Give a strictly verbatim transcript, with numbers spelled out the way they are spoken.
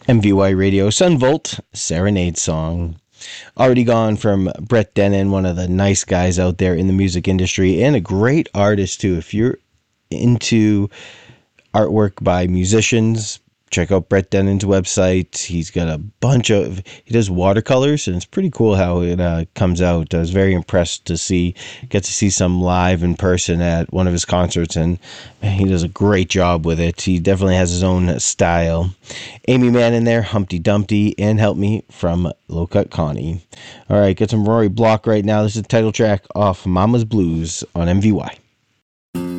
M V Y Radio Sunvolt Serenade Song. Already Gone from Brett Dennen, one of the nice guys out there in the music industry and a great artist too. If you're into artwork by musicians, check out Brett Dennen's website. He's got a bunch of, he does watercolors, and it's pretty cool how it uh, comes out. I was very impressed to see, get to see some live in person at one of his concerts, and man, he does a great job with it. He definitely has his own style. Amy Mann in there, Humpty Dumpty, and Help Me from Low Cut Connie. All right, get some Rory Block right now. This is the title track off Mama's Blues on M V Y.